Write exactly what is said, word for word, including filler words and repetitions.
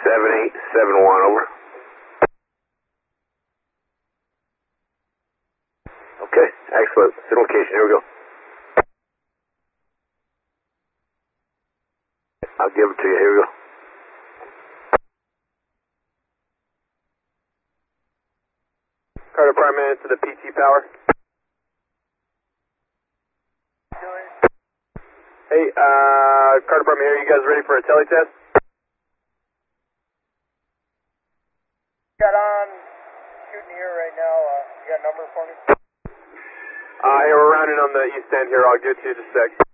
seven eight seven one, over. Okay, excellent. Send location, here we go. I'll give it to you, here we go. Carter Prime in to the P T power. Hey, uh, Carter Prime here, you guys ready for a tele test? Got on, shooting here right now, uh, you got a number for me? Uh, hey, we're rounding on the east end here, I'll give it to you in just a sec.